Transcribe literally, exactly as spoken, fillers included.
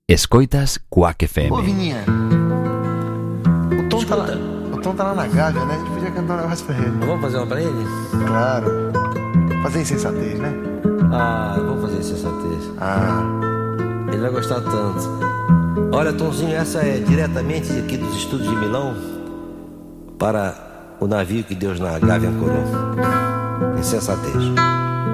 Escoitas Quack F M. Ô, Vininha, o Tom, tá lá, o Tom tá lá na Gávea, né? A gente podia cantar um negócio pra ele. Vamos fazer uma pra ele? Claro. Fazer insensatez, né? Ah, vamos fazer insensatez. Ah. Ele vai gostar tanto. Olha, Tomzinho, essa é diretamente aqui dos estúdios de Milão para o navio que Deus na Gávea ancorou. Insensatez.